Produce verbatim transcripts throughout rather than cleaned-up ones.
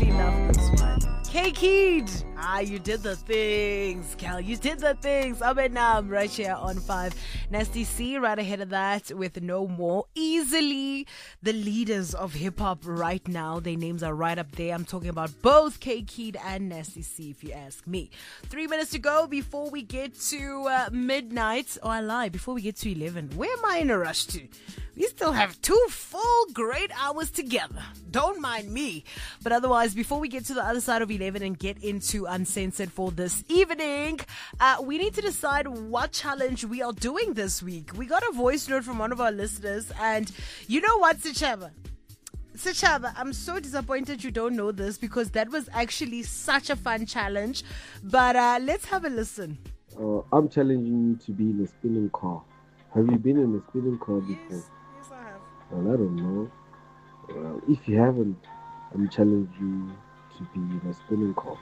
absolutely love this one. K-Kid, ah, you did the things, Cal, you did the things. I'm in um, right here on five. Nasty C right ahead of that with No More. Easily the leaders of hip-hop right now. Their names are right up there. I'm talking about both K-Kid and Nasty C, if you ask me. Three minutes to go before we get to uh, midnight. Oh, I lie, before we get to eleven. Where am I in a rush to? We still have two full great hours together. Don't mind me. But otherwise, before we get to the other side of eleven and get into Uncensored for this evening, uh, we need to decide what challenge we are doing this week. We got a voice note from one of our listeners, and you know what, Sichava? Sichava, I'm so disappointed you don't know this because that was actually such a fun challenge. But uh, let's have a listen. Uh, I'm challenging you to be in a spinning car. Have you been in a spinning car before? Yes, yes I have. Well, I don't know. Well, if you haven't, I'm challenging you to be in a spinning car.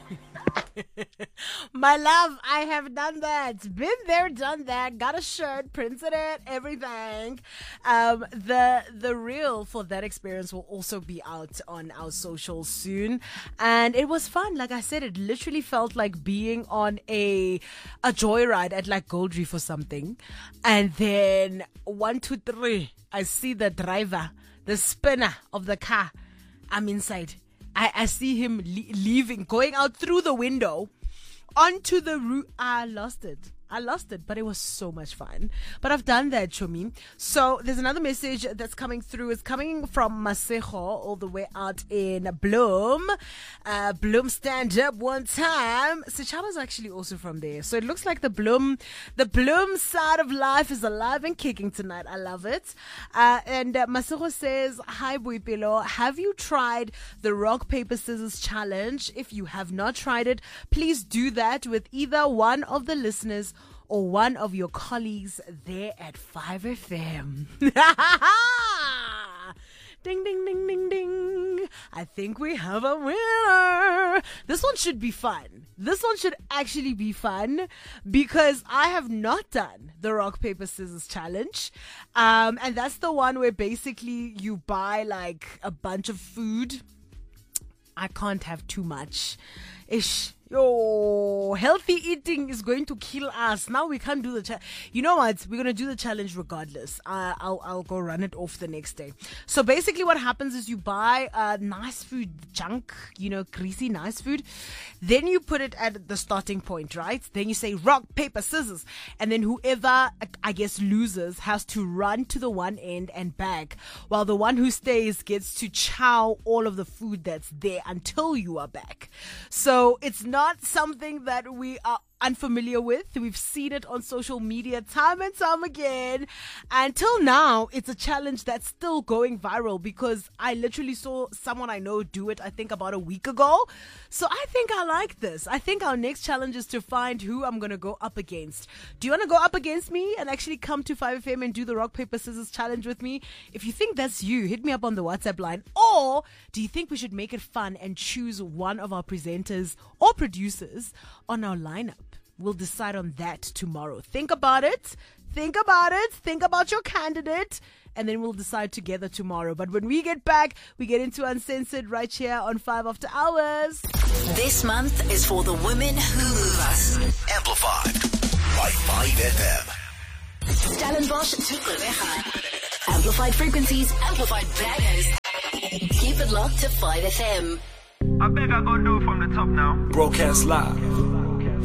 My love, I have done that. Been there, done that. Got a shirt, printed it, everything. Um, the the reel for that experience will also be out on our socials soon, and it was fun. Like I said, it literally felt like being on a a joyride at like Gold Reef or something. And then one, two, three, I see the driver, the spinner of the car. I'm inside. I, I see him le- leaving, going out through the window onto the roof. I lost it. I lost it, but it was so much fun. But I've done that, Chomi. So there's another message that's coming through. It's coming from Masejo, all the way out in Bloom. Uh, Bloom, stand up one time. Sichaba's actually also from there. So it looks like the Bloom, the Bloom side of life is alive and kicking tonight. I love it. Uh, and uh, Masejo says, hi, Boipelo. Have you tried the rock, paper, scissors challenge? If you have not tried it, please do that with either one of the listeners or one of your colleagues there at five F M. Ding, ding, ding, ding, ding. I think we have a winner. This one should be fun. This one should actually be fun because I have not done the rock, paper, scissors challenge. Um, and that's the one where basically you buy like a bunch of food. I can't have too much. Ish. Yo, healthy eating is going to kill us. Now we can't do the challenge. You know what? We're going to do the challenge regardless. Uh, I'll, I'll go run it off the next day. So basically what happens is you buy uh, nice food, junk, you know, greasy, nice food. Then you put it at the starting point, right? Then you say rock, paper, scissors. And then whoever, I guess, loses has to run to the one end and back. While the one who stays gets to chow all of the food that's there until you are back. So it's not Not something that we are unfamiliar with. We've seen it on social media time and time again. Until now, it's a challenge that's still going viral because I literally saw someone I know do it, I think about a week ago. So I think I like this. I think our next challenge is to find who I'm going to go up against. Do you want to go up against me and actually come to five F M and do the rock, paper, scissors challenge with me? If you think that's you, hit me up on the WhatsApp line. Or do you think we should make it fun and choose one of our presenters or producers on our lineup? We'll decide on that tomorrow. Think about it. Think about it. Think about your candidate. And then we'll decide together tomorrow. But when we get back, we get into Uncensored right here on five After Hours. This month is for the women who move us. Amplified by five F M. Stellenbosch to Grubecca. Amplified frequencies, amplified bangers. Keep it locked to five F M. I beg I go do it from the top now. Broadcast live